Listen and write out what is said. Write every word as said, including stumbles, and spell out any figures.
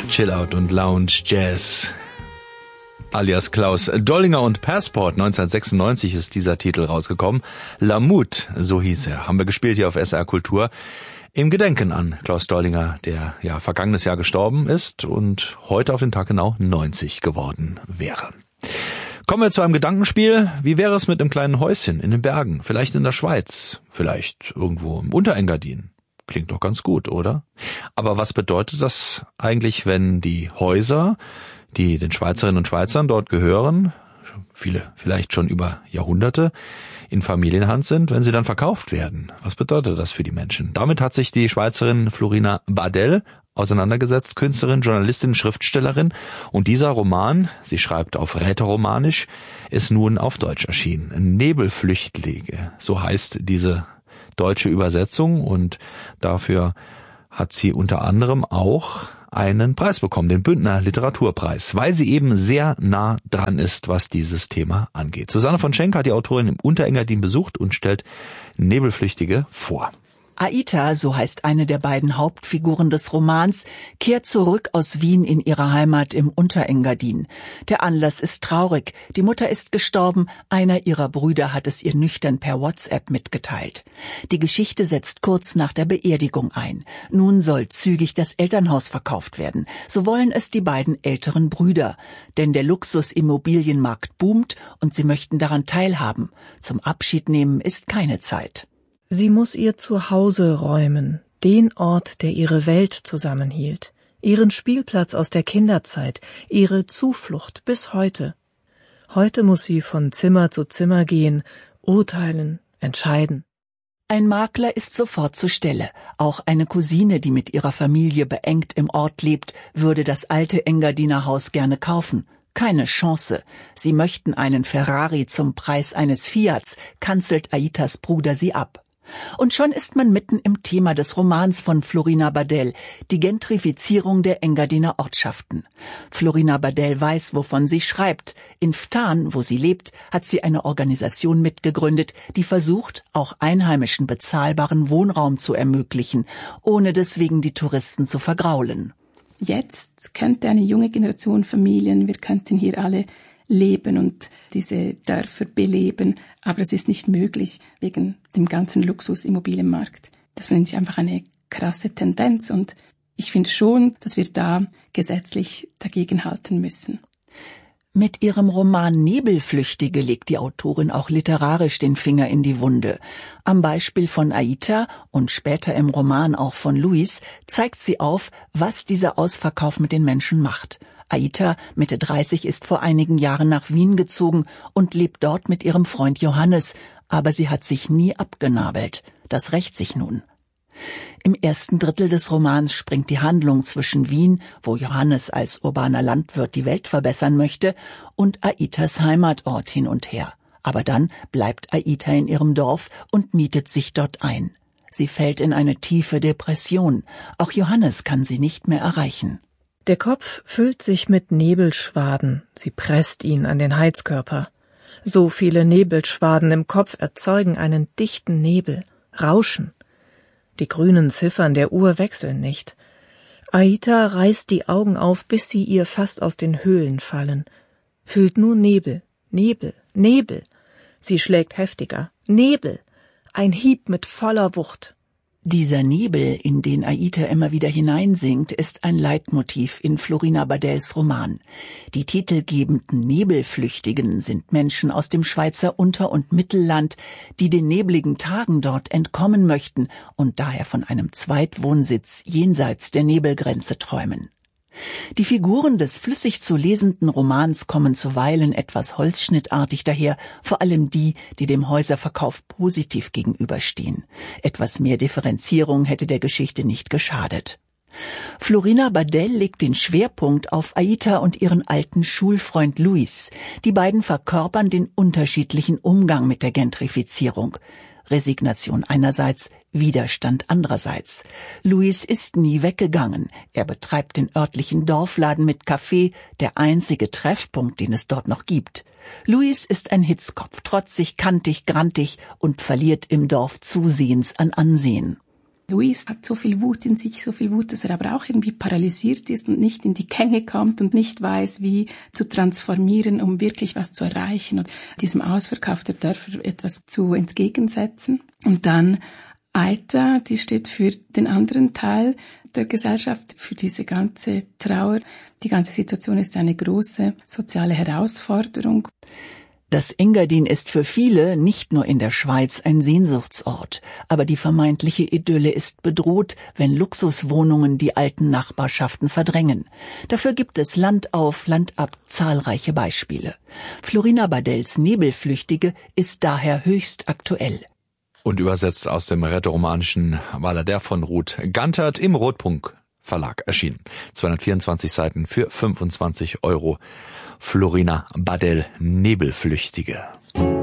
Chillout und Lounge Jazz. Alias Klaus Dollinger und Passport. neunzehnhundertsechsundneunzig ist dieser Titel rausgekommen. Lamut, so hieß er. Haben wir gespielt hier auf S R Kultur. Im Gedenken an Klaus Dollinger, der ja vergangenes Jahr gestorben ist und heute auf den Tag genau neunzig geworden wäre. Kommen wir zu einem Gedankenspiel. Wie wäre es mit einem kleinen Häuschen in den Bergen? Vielleicht in der Schweiz, vielleicht irgendwo im Unterengadin. Klingt doch ganz gut, oder? Aber was bedeutet das eigentlich, wenn die Häuser, die den Schweizerinnen und Schweizern dort gehören, viele vielleicht schon über Jahrhunderte, in Familienhand sind, wenn sie dann verkauft werden? Was bedeutet das für die Menschen? Damit hat sich die Schweizerin Florina Badell auseinandergesetzt, Künstlerin, Journalistin, Schriftstellerin. Und dieser Roman, sie schreibt auf Rätoromanisch, ist nun auf Deutsch erschienen. Nebelflüchtlinge, so heißt diese deutsche Übersetzung, und dafür hat sie unter anderem auch einen Preis bekommen, den Bündner Literaturpreis, weil sie eben sehr nah dran ist, was dieses Thema angeht. Susanne von Schenk hat die Autorin im Unterengadin besucht und stellt Nebelflüchtige vor. Aita, so heißt eine der beiden Hauptfiguren des Romans, kehrt zurück aus Wien in ihre Heimat im Unterengadin. Der Anlass ist traurig. Die Mutter ist gestorben, einer ihrer Brüder hat es ihr nüchtern per WhatsApp mitgeteilt. Die Geschichte setzt kurz nach der Beerdigung ein. Nun soll zügig das Elternhaus verkauft werden. So wollen es die beiden älteren Brüder. Denn der Luxusimmobilienmarkt boomt und sie möchten daran teilhaben. Zum Abschied nehmen ist keine Zeit. Sie muss ihr Zuhause räumen, den Ort, der ihre Welt zusammenhielt, ihren Spielplatz aus der Kinderzeit, ihre Zuflucht bis heute. Heute muss sie von Zimmer zu Zimmer gehen, urteilen, entscheiden. Ein Makler ist sofort zur Stelle. Auch eine Cousine, die mit ihrer Familie beengt im Ort lebt, würde das alte Engadiner Haus gerne kaufen. Keine Chance. Sie möchten einen Ferrari zum Preis eines Fiats, kanzelt Aitas Bruder sie ab. Und schon ist man mitten im Thema des Romans von Florina Badell, die Gentrifizierung der Engadiner Ortschaften. Florina Badell weiß, wovon sie schreibt. In Ftan, wo sie lebt, hat sie eine Organisation mitgegründet, die versucht, auch Einheimischen bezahlbaren Wohnraum zu ermöglichen, ohne deswegen die Touristen zu vergraulen. Jetzt könnte eine junge Generation Familien, wir könnten hier alle leben und diese Dörfer beleben, aber es ist nicht möglich wegen dem ganzen Luxusimmobilienmarkt. Das finde ich einfach eine krasse Tendenz und ich finde schon, dass wir da gesetzlich dagegenhalten müssen. Mit ihrem Roman Nebelflüchtige legt die Autorin auch literarisch den Finger in die Wunde. Am Beispiel von Aita und später im Roman auch von Luis zeigt sie auf, was dieser Ausverkauf mit den Menschen macht. Aita, Mitte dreißig, ist vor einigen Jahren nach Wien gezogen und lebt dort mit ihrem Freund Johannes, aber sie hat sich nie abgenabelt. Das rächt sich nun. Im ersten Drittel des Romans springt die Handlung zwischen Wien, wo Johannes als urbaner Landwirt die Welt verbessern möchte, und Aitas Heimatort hin und her. Aber dann bleibt Aita in ihrem Dorf und mietet sich dort ein. Sie fällt in eine tiefe Depression. Auch Johannes kann sie nicht mehr erreichen. Der Kopf füllt sich mit Nebelschwaden, sie presst ihn an den Heizkörper. So viele Nebelschwaden im Kopf erzeugen einen dichten Nebel, Rauschen. Die grünen Ziffern der Uhr wechseln nicht. Aita reißt die Augen auf, bis sie ihr fast aus den Höhlen fallen. Fühlt nur Nebel, Nebel, Nebel. Sie schlägt heftiger. Nebel! Ein Hieb mit voller Wucht. Dieser Nebel, in den Aita immer wieder hineinsinkt, ist ein Leitmotiv in Florina Badells Roman. Die titelgebenden Nebelflüchtigen sind Menschen aus dem Schweizer Unter- und Mittelland, die den nebligen Tagen dort entkommen möchten und daher von einem Zweitwohnsitz jenseits der Nebelgrenze träumen. Die Figuren des flüssig zu lesenden Romans kommen zuweilen etwas holzschnittartig daher, vor allem die, die dem Häuserverkauf positiv gegenüberstehen. Etwas mehr Differenzierung hätte der Geschichte nicht geschadet. Florina Badell legt den Schwerpunkt auf Aita und ihren alten Schulfreund Luis. Die beiden verkörpern den unterschiedlichen Umgang mit der Gentrifizierung. Resignation einerseits, Widerstand andererseits. Luis ist nie weggegangen. Er betreibt den örtlichen Dorfladen mit Café, der einzige Treffpunkt, den es dort noch gibt. Luis ist ein Hitzkopf, trotzig, kantig, grantig und verliert im Dorf zusehends an Ansehen. Luis hat so viel Wut in sich, so viel Wut, dass er aber auch irgendwie paralysiert ist und nicht in die Gänge kommt und nicht weiß, wie zu transformieren, um wirklich was zu erreichen und diesem Ausverkauf der Dörfer etwas zu entgegensetzen. Und dann Aita, die steht für den anderen Teil der Gesellschaft, für diese ganze Trauer. Die ganze Situation ist eine große soziale Herausforderung. Das Engadin ist für viele nicht nur in der Schweiz ein Sehnsuchtsort, aber die vermeintliche Idylle ist bedroht, wenn Luxuswohnungen die alten Nachbarschaften verdrängen. Dafür gibt es Land auf, Land ab zahlreiche Beispiele. Florina Badells Nebelflüchtige ist daher höchst aktuell. Und übersetzt aus dem rätoromanischen Valader von Ruth Gantert im Rotpunkt Verlag erschienen. zweihundertvierundzwanzig Seiten für fünfundzwanzig Euro. Florina Badell, Nebelflüchtige.